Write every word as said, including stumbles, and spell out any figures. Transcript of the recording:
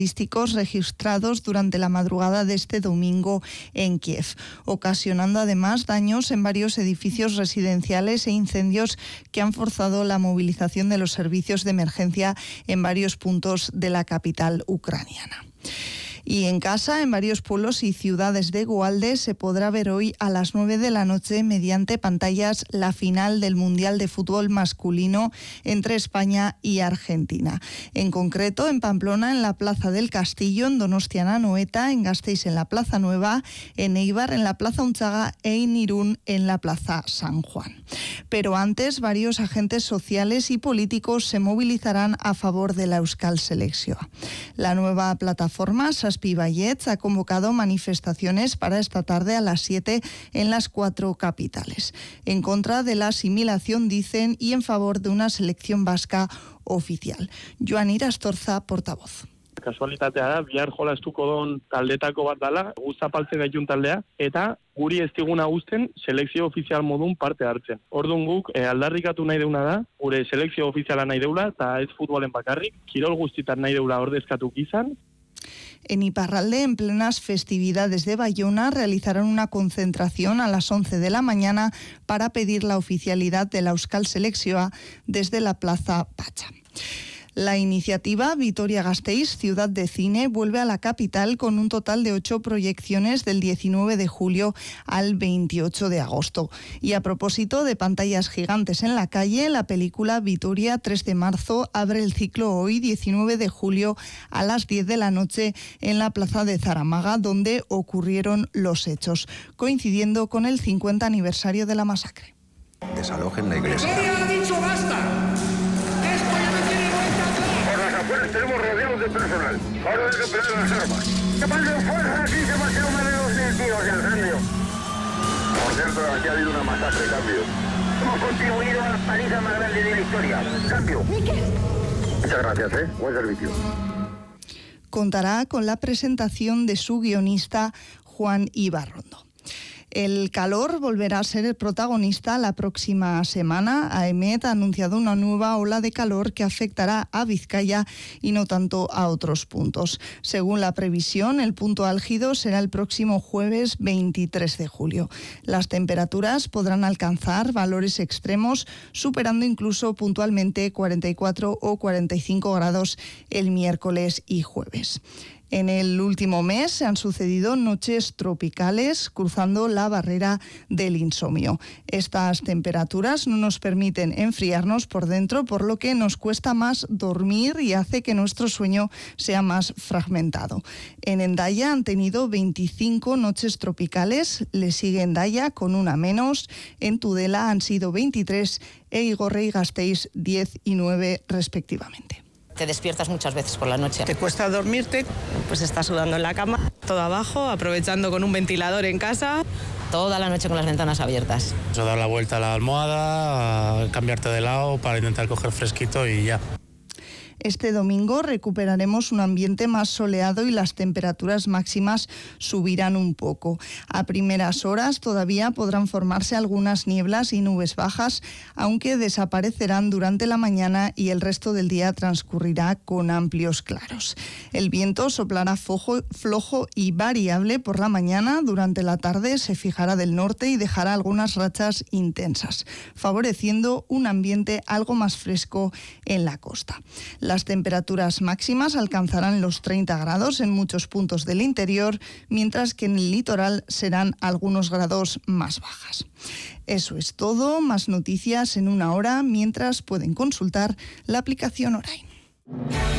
registrados durante la madrugada de este domingo en Kiev, ocasionando además daños en varios edificios residenciales e incendios que han forzado la movilización de los servicios de emergencia en varios puntos de la capital ucraniana. Y en casa, en varios pueblos y ciudades de Gualde, se podrá ver hoy a las nueve de la noche mediante pantallas la final del Mundial de Fútbol Masculino entre España y Argentina. En concreto, en Pamplona, en la Plaza del Castillo, en Donostia, en Anoeta, en Gasteiz, en la Plaza Nueva, en Eibar, en la Plaza Unchaga e en Irún, en la Plaza San Juan. Pero antes, varios agentes sociales y políticos se movilizarán a favor de la Euskal Selekzioa. La nueva plataforma Zazpi Baietz ha convocado manifestaciones para esta tarde a las siete en las cuatro capitales. En contra de la asimilación, dicen, y en favor de una selección vasca oficial. Joan Irastorza, portavoz. Kasualitatea da, bihar jolastuko don taldetako bat dala, guztapaltze gaitun taldea, eta guri ez diguna uzten selekzio ofizial modun parte hartzen. Orduan guk eh, aldarrikatu nahi deuna da, gure selekzio ofiziala nahi deula, eta ez futbolen bakarrik, kirol guztitan nahi deula ordezkatuk izan. En Iparralde, en plenas festividades de Bayona, realizarán una concentración a las once de la mañana para pedir la oficialidad de la Euskal Selekzioa desde la Plaza Pacha. La iniciativa Vitoria-Gasteiz, Ciudad de Cine, vuelve a la capital con un total de ocho proyecciones del diecinueve de julio al veintiocho de agosto. Y a propósito de pantallas gigantes en la calle, la película Vitoria tres de marzo abre el ciclo hoy, diecinueve de julio, a las diez de la noche en la plaza de Zaramaga, donde ocurrieron los hechos, coincidiendo con el cincuenta aniversario de la masacre. Desalojen la iglesia. ¡Ha dicho basta! Tenemos rodeados de personal. Ahora hay que poner las armas. ¡Que manden fuerza! Aquí se marcharon más de dos mil tíos de incendio. Por cierto, aquí ha habido una masacre, cambio. Hemos contribuido a la paliza más grande de la historia. Cambio. Muchas gracias, ¿eh? Buen servicio. Contará con la presentación de su guionista Juan Ibarrondo. El calor volverá a ser el protagonista la próxima semana. AEMET ha anunciado una nueva ola de calor que afectará a Vizcaya y no tanto a otros puntos. Según la previsión, el punto álgido será el próximo jueves veintitrés de julio. Las temperaturas podrán alcanzar valores extremos, superando incluso puntualmente cuarenta y cuatro o cuarenta y cinco grados el miércoles y jueves. En el último mes se han sucedido noches tropicales cruzando la barrera del insomnio. Estas temperaturas no nos permiten enfriarnos por dentro, por lo que nos cuesta más dormir y hace que nuestro sueño sea más fragmentado. En Hendaya han tenido veinticinco noches tropicales, le sigue Hendaya con una menos, en Tudela han sido veintitrés e Igorre y Gasteiz diez y nueve respectivamente. Te despiertas muchas veces por la noche. Te cuesta dormirte, pues estás sudando en la cama, todo abajo, aprovechando con un ventilador en casa. Toda la noche con las ventanas abiertas. Eso, dar la vuelta a la almohada, a cambiarte de lado para intentar coger fresquito y ya. Este domingo recuperaremos un ambiente más soleado y las temperaturas máximas subirán un poco. A primeras horas todavía podrán formarse algunas nieblas y nubes bajas, aunque desaparecerán durante la mañana y el resto del día transcurrirá con amplios claros. El viento soplará flojo, flojo y variable por la mañana. Durante la tarde se fijará del norte y dejará algunas rachas intensas, favoreciendo un ambiente algo más fresco en la costa. Las temperaturas máximas alcanzarán los treinta grados en muchos puntos del interior, mientras que en el litoral serán algunos grados más bajas. Eso es todo, más noticias en una hora, mientras pueden consultar la aplicación Orain.